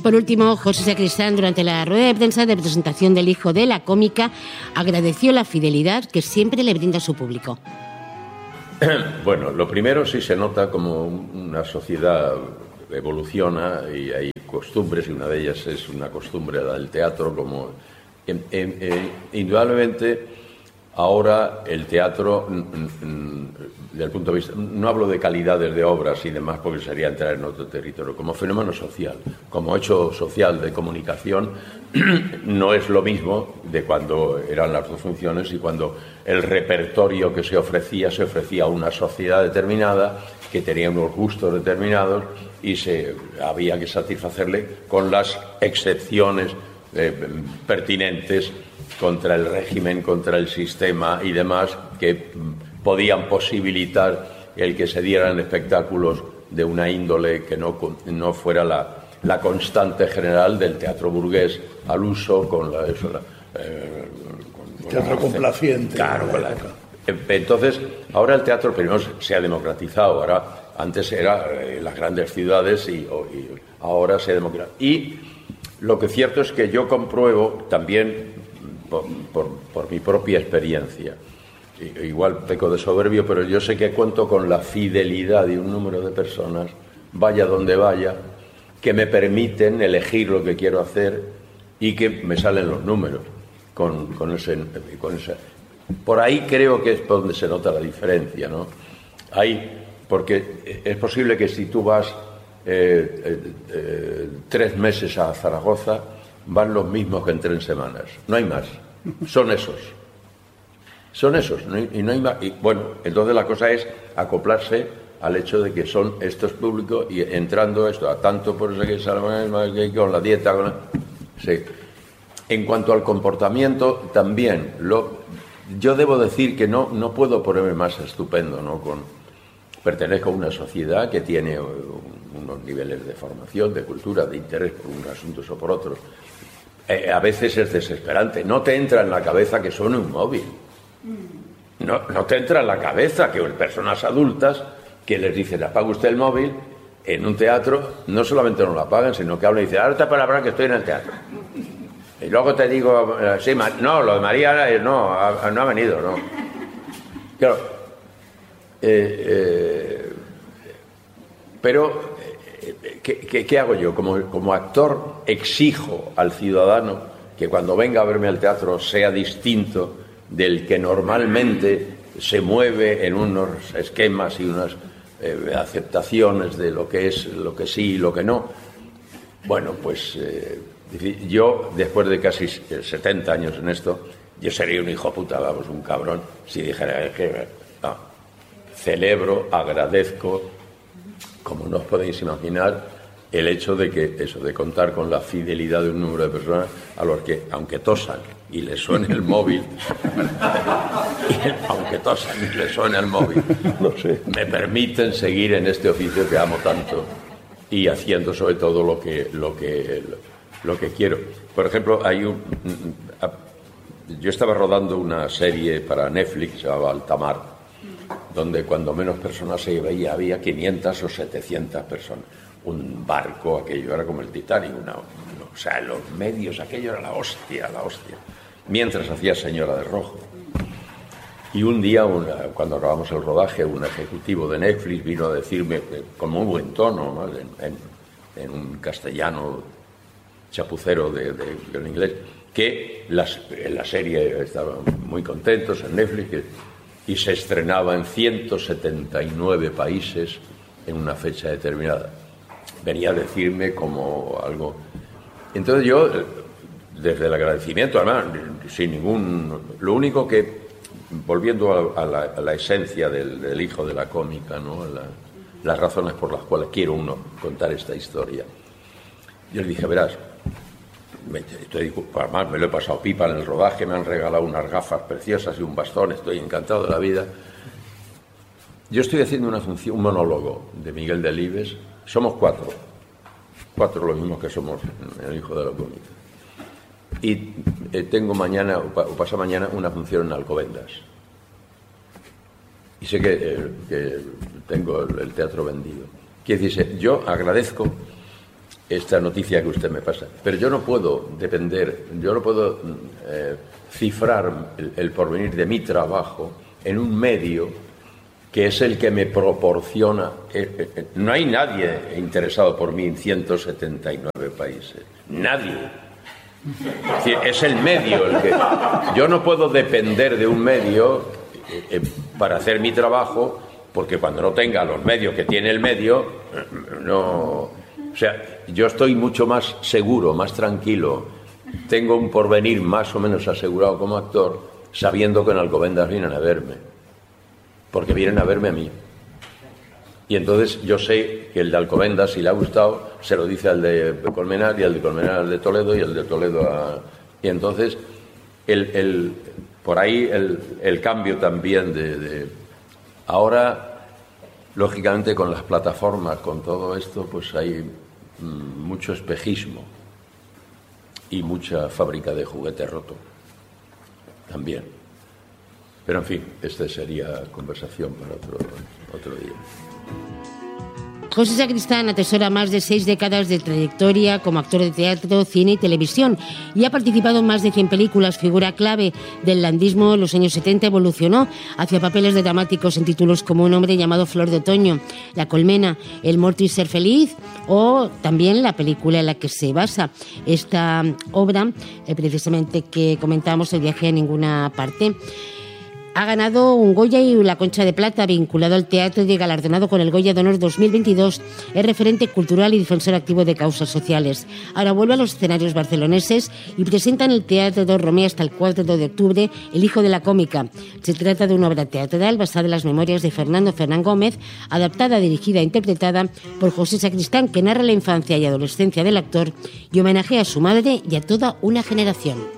Por último, José Sacristán, durante la rueda de prensa de presentación del hijo de la cómica, agradeció la fidelidad que siempre le brinda a su público. Bueno, lo primero sí se nota como una sociedad evoluciona y hay costumbres, y una de ellas es una costumbre, la del teatro, como indudablemente ahora el teatro, desde el punto de vista, no hablo de calidades de obras y demás porque sería entrar en otro territorio, como fenómeno social, como hecho social de comunicación, no es lo mismo de cuando eran las dos funciones y cuando el repertorio que se ofrecía a una sociedad determinada que tenía unos gustos determinados y había que satisfacerle con las excepciones pertinentes contra el régimen, contra el sistema y demás que podían posibilitar el que se dieran espectáculos de una índole que no fuera la constante general del teatro burgués al uso con teatro complaciente. Claro, entonces ahora el teatro primero se ha democratizado, antes era las grandes ciudades y ahora se ha democratizado. Y lo que es cierto es que yo compruebo también por mi propia experiencia, igual peco de soberbio, pero yo sé que cuento con la fidelidad de un número de personas, vaya donde vaya, que me permiten elegir lo que quiero hacer y que me salen los números con ese. Por ahí creo que es por donde se nota la diferencia, ¿no? Porque es posible que si tú vas 3 meses a Zaragoza, van los mismos que en 3 semanas. No hay más. Son esos. Y no hay más. Y bueno, entonces la cosa es acoplarse al hecho de que son estos públicos y entrando esto a tanto por eso que con la dieta. Sí. En cuanto al comportamiento, también yo debo decir que no puedo ponerme más estupendo, ¿no? Pertenezco a una sociedad que tiene unos niveles de formación, de cultura, de interés por unos asuntos o por otros. A veces es desesperante. No te entra en la cabeza que suene un móvil. No te entra en la cabeza que personas adultas que les dicen apaga usted el móvil en un teatro, no solamente no lo apagan, sino que hablan y dicen ahora está para hablar que estoy en el teatro. Y luego te digo, sí, no, lo de María no ha venido, no. Claro. Pero, ¿qué hago yo? Como actor exijo al ciudadano que cuando venga a verme al teatro sea distinto del que normalmente se mueve en unos esquemas y unas aceptaciones de lo que es, lo que sí y lo que no. Bueno, pues yo, después de casi 70 años en esto, yo sería un hijo puta, vamos, un cabrón, si dijera que no. Celebro, agradezco, como no os podéis imaginar, el hecho de de contar con la fidelidad de un número de personas a los que, aunque tosan y les suene el móvil, no sé, me permiten seguir en este oficio que amo tanto y haciendo sobre todo lo que quiero. Por ejemplo, yo estaba rodando una serie para Netflix, se llamaba Altamar, donde cuando menos personas se veía había 500 o 700 personas. Un barco, aquello era como el Titanic, o sea, los medios, aquello era la hostia. Mientras hacía Señora de Rojo. Y un día, cuando acabamos el rodaje, un ejecutivo de Netflix vino a decirme, con muy buen tono, ¿no? en un castellano chapucero en inglés, que en la serie estaban muy contentos en Netflix y se estrenaba en 179 países en una fecha determinada. Venía a decirme como algo. Entonces yo, desde el agradecimiento, además, lo único que, volviendo a la esencia del hijo de la cómica, ¿no? Las razones por las cuales quiero contar esta historia. Yo le dije, verás, además me lo he pasado pipa en el rodaje, me han regalado unas gafas preciosas y un bastón, estoy encantado de la vida. Yo estoy haciendo un monólogo de Miguel Delibes. Somos cuatro lo mismos que somos el hijo de la cómica. Y tengo mañana o pasado mañana una función en Alcobendas. Y sé que tengo el teatro vendido. Quiere decirse, yo agradezco esta noticia que usted me pasa. Pero yo no puedo depender, yo no puedo cifrar el porvenir de mi trabajo en un medio que es el que me proporciona. No hay nadie interesado por mí en 179 países. Nadie. Es decir, es el medio el que... Yo no puedo depender de un medio para hacer mi trabajo, porque cuando no tenga los medios que tiene el medio, no... O sea, yo estoy mucho más seguro, más tranquilo, tengo un porvenir más o menos asegurado como actor, sabiendo que en Alcobendas vienen a verme, porque vienen a verme a mí. Y entonces yo sé que el de Alcobendas, si le ha gustado, se lo dice al de Colmenar, y al de Colmenar al de Toledo, y al de Toledo a... Y entonces, por ahí el cambio también Ahora, lógicamente, con las plataformas, con todo esto, pues hay mucho espejismo y mucha fábrica de juguete roto también. Pero, en fin, esta sería conversación para otro día. José Sacristán atesora más de 6 décadas de trayectoria como actor de teatro, cine y televisión y ha participado en más de 100 películas. Figura clave del landismo en los años 70, evolucionó hacia papeles dramáticos en títulos como Un hombre llamado Flor de Otoño, La colmena, El muerto y ser feliz, o también la película en la que se basa esta obra, precisamente que comentábamos, El viaje a ninguna parte. Ha ganado un Goya y la Concha de Plata, vinculado al teatro y galardonado con el Goya de Honor 2022. Es referente cultural y defensor activo de causas sociales. Ahora vuelve a los escenarios barceloneses y presenta en el Teatro Dos Romea hasta el 4 de octubre El hijo de la cómica. Se trata de una obra teatral basada en las memorias de Fernando Fernán Gómez, adaptada, dirigida e interpretada por José Sacristán, que narra la infancia y adolescencia del actor y homenajea a su madre y a toda una generación.